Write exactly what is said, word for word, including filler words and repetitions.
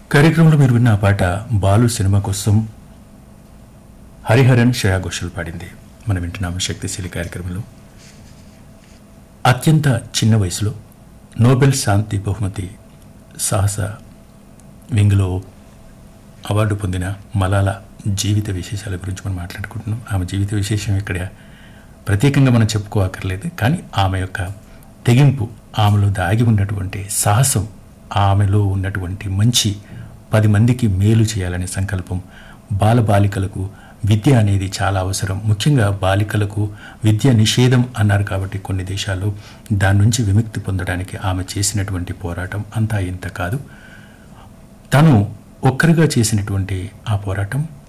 కార్యక్రమంలో మీరు విన్న ఆ పాట బాలు సినిమా కోసం హరిహరన్ శ్రేయా ఘోషల్ పాడింది. మనం వింటున్నాము శక్తిశీలి కార్యక్రమంలో. అత్యంత చిన్న వయసులో నోబెల్ శాంతి బహుమతి సాహస వింగ్లో అవార్డు పొందిన మలాలా జీవిత విశేషాల గురించి మనం మాట్లాడుకుంటున్నాం. ఆమె జీవిత విశేషం ఇక్కడ ప్రత్యేకంగా మనం చెప్పుకోవక్కర్లేదు, కానీ ఆమె యొక్క తెగింపు, ఆమెలో దాగి ఉన్నటువంటి సాహసం, ఆమెలో ఉన్నటువంటి మంచి పది మందికి మేలు చేయాలనే సంకల్పం, బాలబాలికలకు విద్య అనేది చాలా అవసరం. ముఖ్యంగా బాలికలకు విద్య నిషేధం అన్నారు కాబట్టి కొన్ని దేశాల్లో దాని నుంచి విముక్తి పొందడానికి ఆమె చేసినటువంటి పోరాటం అంతా ఇంత కాదు. తను ఒక్కరిగా చేసినటువంటి ఆ పోరాటం